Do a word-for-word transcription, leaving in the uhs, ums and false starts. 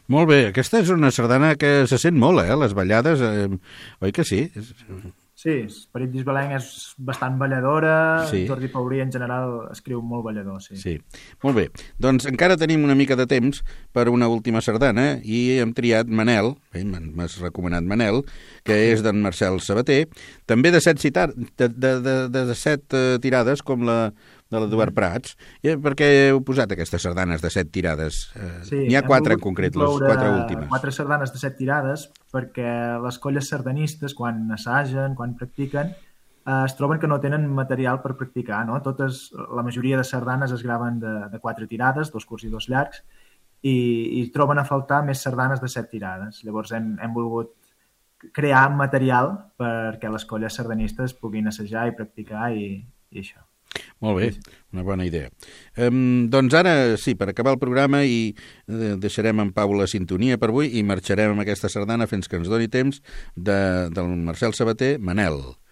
Molt bé, aquesta és una sardana que se sent molt, eh? Les ballades, eh? Oi que sí? Sí, Esperit d'Isbalenc és bastant balladora, Sí. Jordi Paurí en general escriu molt ballador, sí. Sí, molt bé. Doncs encara tenim una mica de temps per una última sardana i hem triat Manel, bé, m'has recomanat Manel, que és d'en Marcel Sabater, també de set, citar, de, de, de, de, de set uh, tirades, com la de l'Eduard Prats. I per què heu posat aquestes sardanes de set tirades? Uh, Sí, N'hi ha hem quatre en volgut concret, les incloure quatre últimes. Quatre sardanes de set tirades perquè les colles sardanistes, quan assagen, quan practiquen, eh, es troben que no tenen material per practicar, no? Totes, la majoria de sardanes es graven de, de quatre tirades, dos curts i dos llargs, i, i troben a faltar més sardanes de set tirades. Llavors hem, hem volgut crear material perquè les colles sardanistes puguin assajar i practicar i, i això. Molt bé, una bona idea. Um, doncs ara, sí, per acabar el programa i eh, deixarem en pau la sintonia per avui i marxarem amb aquesta sardana fins que ens doni temps de, del Marcel Sabater, Manel.